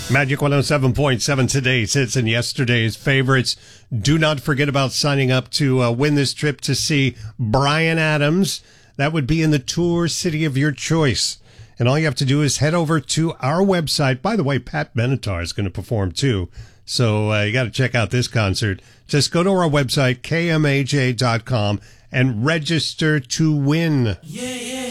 Magic 107.7, today's hits and yesterday's favorites. Do not forget about signing up to win this trip to see Bryan Adams. That would be in the tour city of your choice. And all you have to do is head over to our website. By the way, Pat Benatar is going to perform too. So you got to check out this concert. Just go to our website, kmaj.com, and register to win. Yeah.